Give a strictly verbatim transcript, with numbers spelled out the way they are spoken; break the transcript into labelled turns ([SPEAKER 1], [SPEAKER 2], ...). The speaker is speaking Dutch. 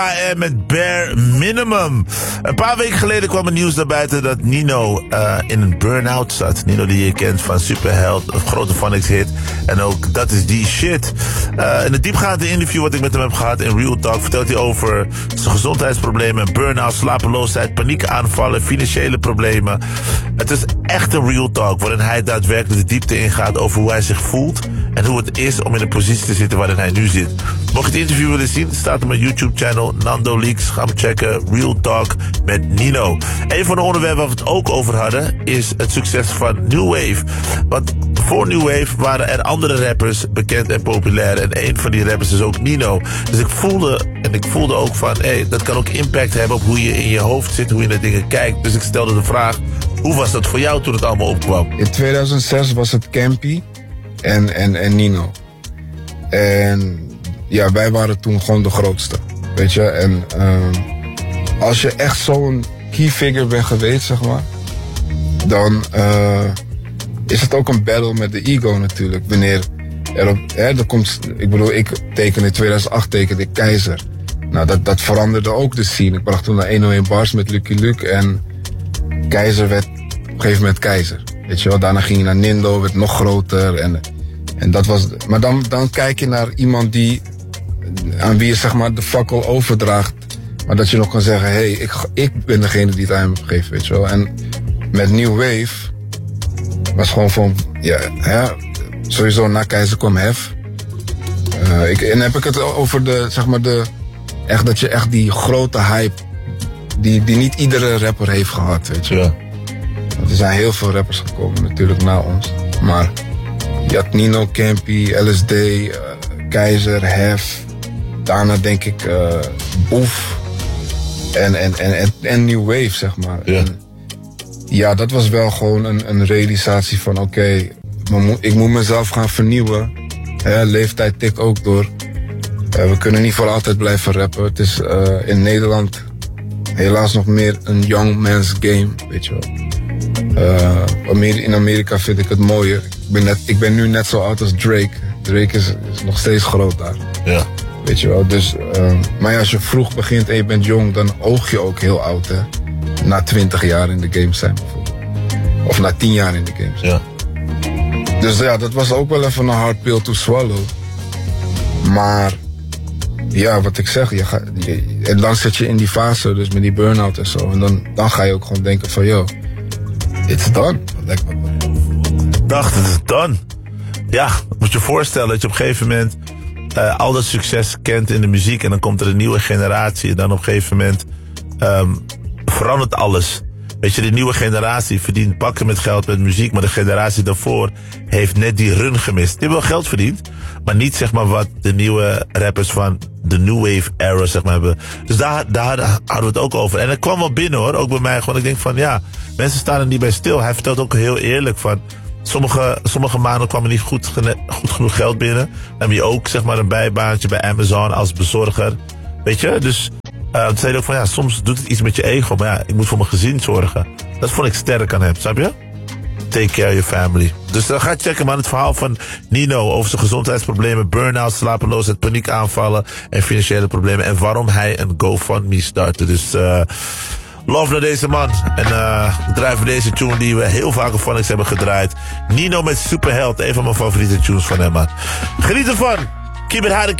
[SPEAKER 1] En met Bare Minimum. Een paar weken geleden kwam het nieuws naar buiten dat Nino uh, in een burn-out zat. Nino die je kent van Superheld, een grote Phonics hit. En ook dat is die shit. Uh, in het diepgaande interview wat ik met hem heb gehad in Real Talk vertelt hij over zijn gezondheidsproblemen, burn-out, slapeloosheid, paniekaanvallen, financiële problemen. Het is echt een Real Talk waarin hij daadwerkelijk de diepte ingaat over hoe hij zich voelt en hoe het is om in de positie te zitten waarin hij nu zit. Mocht je het interview willen zien, staat op mijn YouTube-channel Nando Leaks. Ga hem checken. Real Talk met Nino. Een van de onderwerpen waar we het ook over hadden is het succes van New Wave. Want voor New Wave waren er andere rappers bekend en populair. En een van die rappers is ook Nino. Dus ik voelde, en ik voelde ook van, hé, hey, dat kan ook impact hebben op hoe je in je hoofd zit, hoe je naar dingen kijkt. Dus ik stelde de vraag, hoe was dat voor jou toen het allemaal opkwam?
[SPEAKER 2] In tweeduizend zes was het Campy en, en, en Nino. En ja, wij waren toen gewoon de grootste. Weet je, en uh, als je echt zo'n key figure bent geweest, zeg maar, dan uh, is het ook een battle met de ego natuurlijk. Wanneer er op, hè, er komt, ik bedoel, ik tekende in tweeduizend acht tekende ik Keizer. Nou, dat, dat veranderde ook de scene. Ik bracht toen naar honderdéén Bars met Lucky Luke en Keizer werd op een gegeven moment Keizer. Weet je wel, daarna ging je naar Nindo, werd nog groter en, en dat was. Maar dan, dan kijk je naar iemand die aan wie je zeg maar de fakkel overdraagt, maar dat je nog kan zeggen, hé, hey, ik, ik ben degene die het aan hem geeft, weet je wel. En met New Wave was gewoon van, ja, hè, sowieso na Keizer kwam Hef. Uh, ik, en dan heb ik het over de, zeg maar de, echt dat je echt die grote hype, die, die niet iedere rapper heeft gehad, weet je wel. Ja. Want er zijn heel veel rappers gekomen natuurlijk na ons, maar je had Nino, Campy, L S D, uh, Keizer, Hef. Daarna denk ik uh, Boef en, en, en, en, en New Wave, zeg maar. Ja, en, ja dat was wel gewoon een, een realisatie van oké, okay, ik moet mezelf gaan vernieuwen. Hè, leeftijd tikt ook door. Uh, we kunnen niet voor altijd blijven rappen. Het is uh, in Nederland helaas nog meer een young man's game, weet je wel. Uh, in Amerika vind ik het mooier. Ik ben, net, ik ben nu net zo oud als Drake. Drake is, is nog steeds groot daar. Ja. Weet je wel, dus, uh, maar ja, als je vroeg begint en je bent jong, dan oog je ook heel oud, hè. Na twintig jaar in de game zijn, bijvoorbeeld. Of na tien jaar in de games. Ja. Dus ja, dat was ook wel even een hard pill to swallow. Maar, ja, wat ik zeg, je ga, je, en dan zit je in die fase, dus met die burn-out en zo. En dan, dan ga je ook gewoon denken van, yo, it's done. Lijkt me wel.
[SPEAKER 1] Dacht, het is done. Ja, moet je je voorstellen dat je op een gegeven moment Uh, al dat succes kent in de muziek en dan komt er een nieuwe generatie en dan op een gegeven moment um, verandert alles. Weet je, de nieuwe generatie verdient bakken met geld met muziek, maar de generatie daarvoor heeft net die run gemist. Die hebben wel geld verdiend, maar niet zeg maar wat de nieuwe rappers van de New Wave era zeg maar hebben. Dus daar, daar hadden we het ook over. En het kwam wel binnen hoor, ook bij mij. Gewoon ik denk van ja, mensen staan er niet bij stil. Hij vertelt ook heel eerlijk van Sommige, sommige maanden kwam er niet goed, goed genoeg geld binnen. Dan heb je ook zeg maar een bijbaantje bij Amazon als bezorger. Weet je, dus uh, toen zei hij ook van ja, soms doet het iets met je ego. Maar ja, ik moet voor mijn gezin zorgen. Dat vond ik sterk aan hem, snap je? Take care of your family. Dus dan uh, ga checken man, het verhaal van Nino over zijn gezondheidsproblemen, burn-out, slapeloosheid, paniekaanvallen en financiële problemen. En waarom hij een GoFundMe startte. Dus uh, love naar deze man. En uh, we drijven deze tune die we heel vaak op Phonics hebben gedraaid. Nino met Superheld. Een van mijn favoriete tunes van hem, man. Geniet ervan. Keep it hard.